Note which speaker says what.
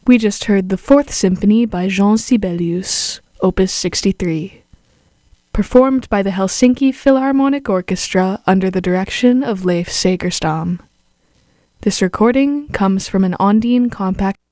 Speaker 1: We just heard the Fourth Symphony by Jean Sibelius, Opus 63, performed by the Helsinki Philharmonic Orchestra under the direction of Leif Segerstam. This recording comes from an Ondine Compact